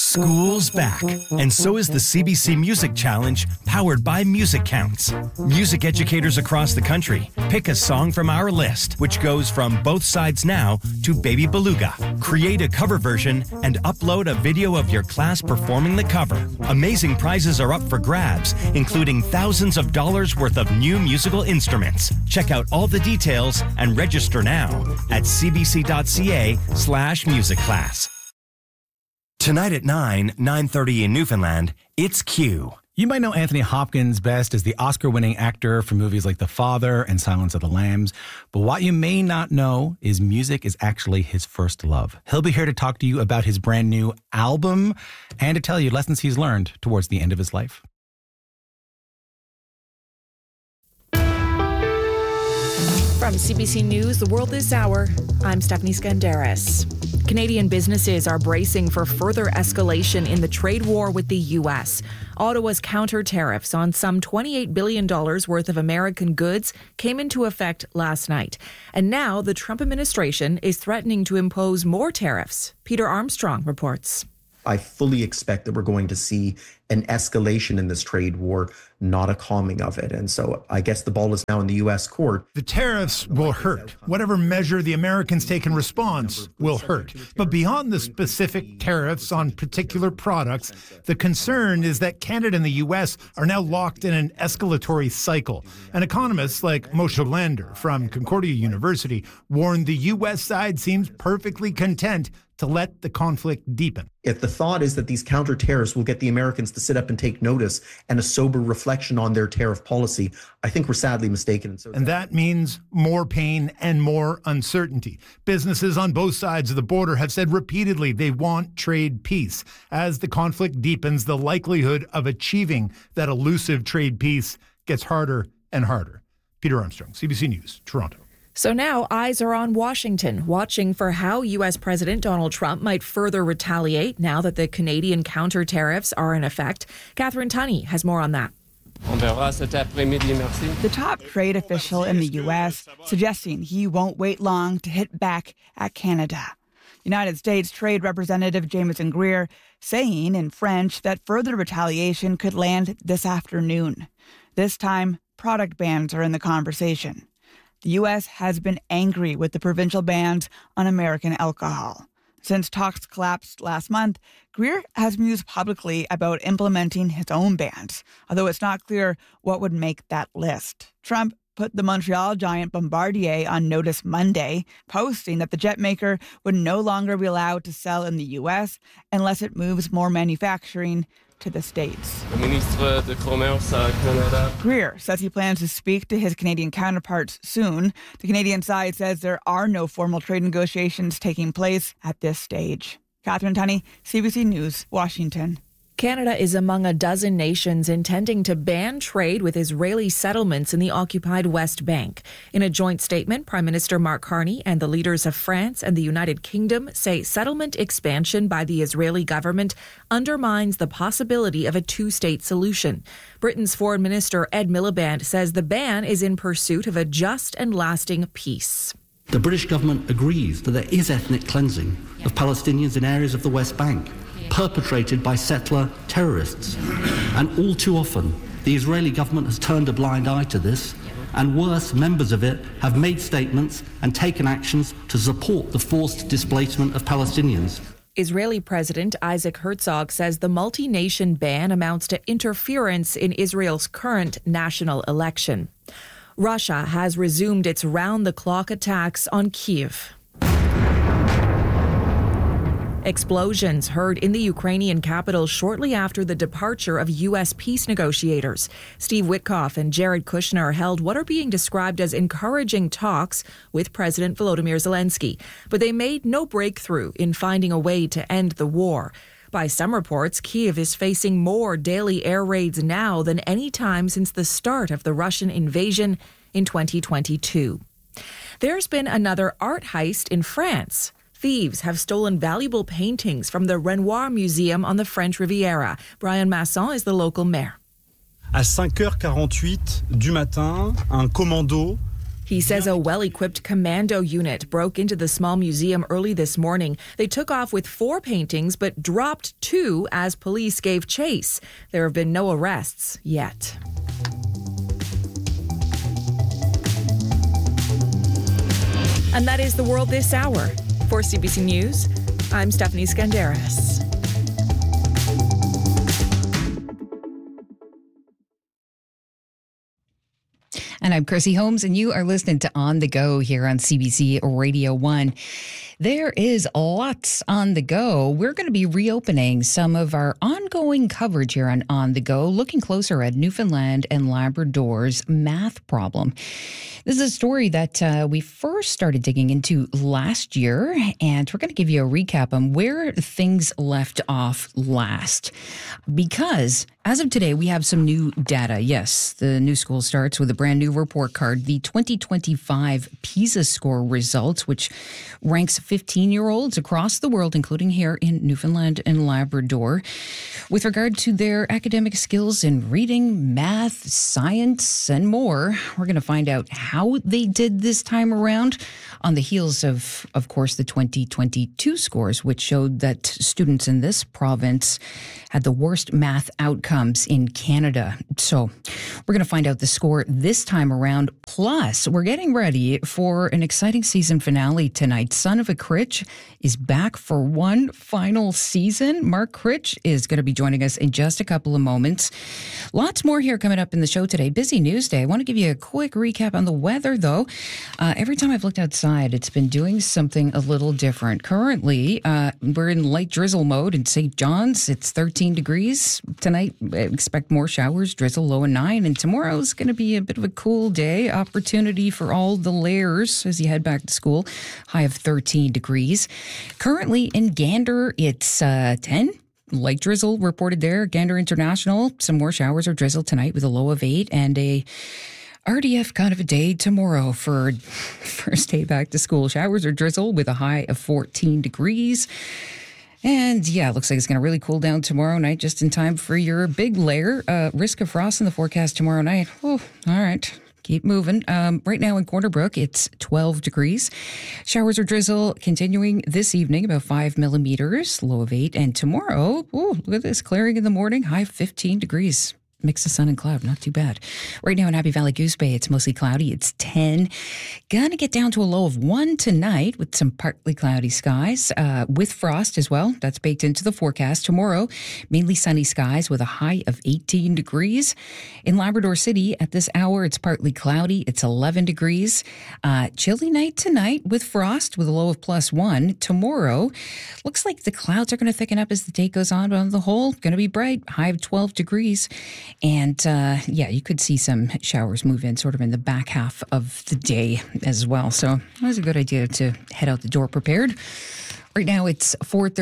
School's back, and so is the CBC Music Challenge, powered by Music Counts. Music educators across the country pick a song from our list, which goes from Both Sides Now to Baby Beluga. Create a cover version and upload a video of your class performing the cover. Amazing prizes are up for grabs, including thousands of dollars worth of new musical instruments. Check out all the details and register now at cbc.ca/musicclass. Tonight at 9:30 in Newfoundland, it's Q. You might know Anthony Hopkins best as the Oscar-winning actor for movies like The Father and Silence of the Lambs. But what you may not know is music is actually his first love. He'll be here to talk to you about his brand new album and to tell you lessons he's learned towards the end of his life. From CBC News, The World This Hour, I'm Stephanie Skandaris. Canadian businesses are bracing for further escalation in the trade war with the U.S. Ottawa's counter tariffs on some $28 billion worth of American goods came into effect last night. And now the Trump administration is threatening to impose more tariffs. Peter Armstrong reports. I fully expect that we're going to see an escalation in this trade war, not a calming of it. And so I guess the ball is now in the U.S. court. The tariffs will hurt. Whatever measure the Americans take in response will hurt. But beyond the specific tariffs on particular products, the concern is that Canada and the U.S. are now locked in an escalatory cycle. And economists like Moshe Lander from Concordia University warned the U.S. side seems perfectly content to let the conflict deepen. If the thought is that these counter tariffs will get the Americans to sit up and take notice and a sober reflection on their tariff policy, I think we're sadly mistaken. And that means more pain and more uncertainty. Businesses on both sides of the border have said repeatedly they want trade peace. As the conflict deepens, the likelihood of achieving that elusive trade peace gets harder and harder. Peter Armstrong, CBC News, Toronto. So now eyes are on Washington, watching for how U.S. President Donald Trump might further retaliate now that the Canadian counter tariffs are in effect. Catherine Tunney has more on that. The top trade official in the U.S. suggesting he won't wait long to hit back at Canada. United States Trade Representative Jameson Greer saying in French that further retaliation could land this afternoon. This time, product bans are in the conversation. The U.S. has been angry with the provincial bans on American alcohol. Since talks collapsed last month, Greer has mused publicly about implementing his own bans, although it's not clear what would make that list. Trump put the Montreal giant Bombardier on notice Monday, posting that the jet maker would no longer be allowed to sell in the U.S. unless it moves more manufacturing to the States. Greer says he plans to speak to his Canadian counterparts soon. The Canadian side says there are no formal trade negotiations taking place at this stage. Catherine Tunney, CBC News, Washington. Canada is among a dozen nations intending to ban trade with Israeli settlements in the occupied West Bank. In a joint statement, Prime Minister Mark Carney and the leaders of France and the United Kingdom say settlement expansion by the Israeli government undermines the possibility of a two-state solution. Britain's Foreign Minister Ed Miliband says the ban is in pursuit of a just and lasting peace. The British government agrees that there is ethnic cleansing of Palestinians in areas of the West Bank, perpetrated by settler terrorists. And all too often, the Israeli government has turned a blind eye to this, and worse, members of it have made statements and taken actions to support the forced displacement of Palestinians. Israeli President Isaac Herzog says the multi-nation ban amounts to interference in Israel's current national election. Russia has resumed its round-the-clock attacks on Kyiv. Explosions heard in the Ukrainian capital shortly after the departure of U.S. peace negotiators. Steve Witkoff and Jared Kushner held what are being described as encouraging talks with President Volodymyr Zelensky, but they made no breakthrough in finding a way to end the war. By some reports, Kyiv is facing more daily air raids now than any time since the start of the Russian invasion in 2022. There's been another art heist in France. Thieves have stolen valuable paintings from the Renoir Museum on the French Riviera. Brian Masson is the local mayor. À 5h48 du matin, un commando He says a well-equipped commando unit broke into the small museum early this morning. They took off with 4 paintings but dropped 2 as police gave chase. There have been no arrests yet. And that is the world this hour. For CBC News, I'm Stephanie Skandaris. And I'm Chrissy Holmes, and you are listening to On the Go here on CBC Radio 1. There is lots on the go. We're going to be reopening some of our ongoing coverage here on the Go, looking closer at Newfoundland and Labrador's math problem. This is a story that we first started digging into last year, and we're going to give you a recap on where things left off last. Because as of today, we have some new data. Yes, the new school starts with a brand new report card, the 2025 PISA score results, which ranks 15-year-olds across the world, including here in Newfoundland and Labrador, with regard to their academic skills in reading, math, science, and more. We're going to find out how they did this time around on the heels of course, the 2022 scores, which showed that students in this province had the worst math outcomes in Canada. So we're going to find out the score this time around. Plus, we're getting ready for an exciting season finale tonight. Son of a Critch is back for one final season. Mark Critch is going to be joining us in just a couple of moments. Lots more here coming up in the show today. Busy news day. I want to give you a quick recap on the weather, though. Every time I've looked outside, it's been doing something a little different. Currently, we're in light drizzle mode in St. John's. It's 13 degrees. Tonight, expect more showers, drizzle, low of 9. And tomorrow's going to be a bit of a cool day. Opportunity for all the layers as you head back to school. High of 13 degrees. Currently in Gander, it's 10. Light drizzle reported there. Gander International, some more showers or drizzle tonight with a low of 8 and a RDF kind of a day tomorrow for first day back to school. Showers or drizzle with a high of 14 degrees. And yeah, it looks like it's going to really cool down tomorrow night just in time for your big layer. Risk of frost in the forecast tomorrow night. Oh, all right. Keep moving. Right now in Corner Brook, it's 12 degrees. Showers or drizzle continuing this evening, about 5 millimeters, low of 8. And tomorrow, look at this, clearing in the morning, high 15 degrees. Mix of sun and cloud, not too bad. Right now in Happy Valley Goose Bay, it's mostly cloudy. It's 10. Gonna get down to a low of 1 tonight with some partly cloudy skies, with frost as well. That's baked into the forecast. Tomorrow, mainly sunny skies with a high of 18 degrees. In Labrador City, at this hour, it's partly cloudy. It's 11 degrees. Chilly night tonight with frost with a low of +1. Tomorrow, looks like the clouds are going to thicken up as the day goes on, but on the whole, going to be bright. High of 12 degrees. And you could see some showers move in sort of in the back half of the day as well. So that was a good idea to head out the door prepared. Right now it's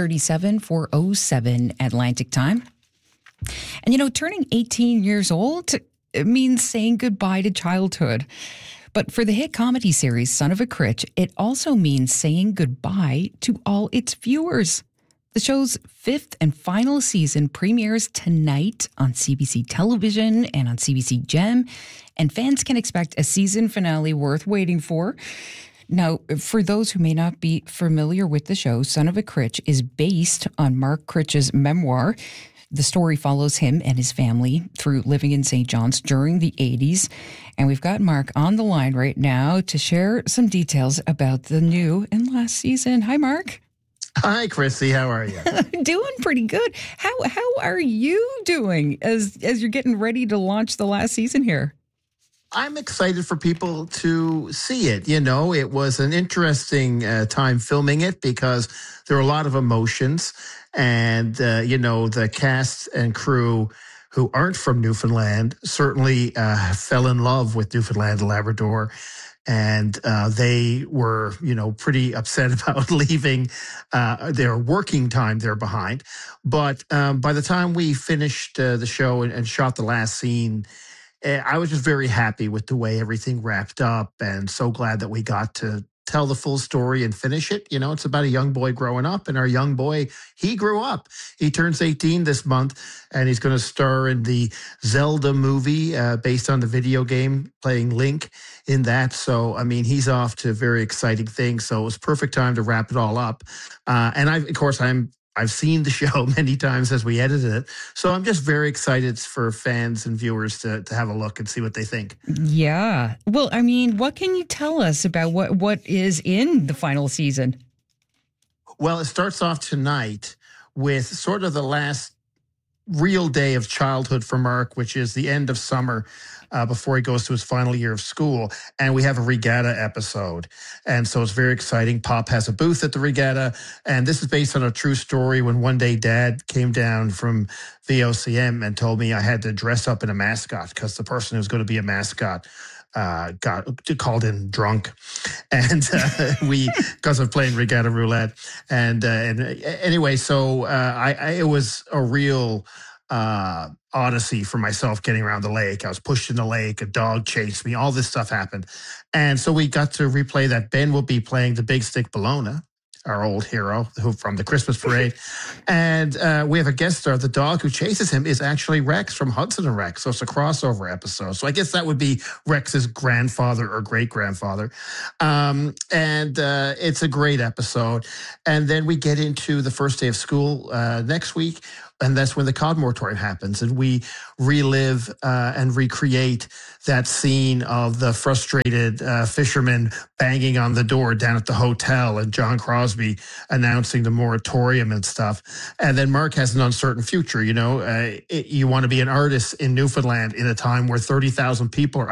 4:07 Atlantic time. And turning 18 years old, it means saying goodbye to childhood. But for the hit comedy series Son of a Critch, it also means saying goodbye to all its viewers. The show's 5th and final season premieres tonight on CBC Television and on CBC Gem, and fans can expect a season finale worth waiting for. Now, for those who may not be familiar with the show, Son of a Critch is based on Mark Critch's memoir. The story follows him and his family through living in St. John's during the 80s. And we've got Mark on the line right now to share some details about the new and last season. Hi, Mark. Hi, Chrissy. How are you? Doing pretty good. How are you doing as you're getting ready to launch the last season here? I'm excited for people to see it. It was an interesting time filming it because there are a lot of emotions. And, the cast and crew who aren't from Newfoundland certainly fell in love with Newfoundland and Labrador. And they were, pretty upset about leaving their working time there behind. But by the time we finished the show and shot the last scene, I was just very happy with the way everything wrapped up and so glad that we got to tell the full story and finish it. You know, it's about a young boy growing up, and our young boy, he grew up. He turns 18 this month, and he's going to star in the Zelda movie based on the video game, playing Link in that. So, I mean, he's off to very exciting things. So it was perfect time to wrap it all up. And I've seen the show many times as we edited it. So I'm just very excited for fans and viewers to have a look and see what they think. Yeah. Well, I mean, what can you tell us about what is in the final season? Well, it starts off tonight with sort of the last real day of childhood for Mark, which is the end of summer before he goes to his final year of school. And we have a regatta episode. And so it's very exciting. Pop has a booth at the regatta. And this is based on a true story when one day Dad came down from VOCM and told me I had to dress up in a mascot because the person who was going to be a mascot got called in drunk, and because of playing regatta roulette, and anyway, so it was a real odyssey for myself getting around the lake. I was pushed in the lake, a dog chased me, all this stuff happened, and so we got to replay that. Ben will be playing the Big Stick Bologna, our old hero who from the Christmas parade. And we have a guest star. The dog who chases him is actually Rex from Hudson and Rex. So it's a crossover episode. So I guess that would be Rex's grandfather or great-grandfather. And it's a great episode. And then we get into the first day of school next week. And that's when the COD moratorium happens. And we relive and recreate that scene of the frustrated fisherman banging on the door down at the hotel and John Crosby announcing the moratorium and stuff. And then Mark has an uncertain future. You know, you want to be an artist in Newfoundland in a time where 30,000 people are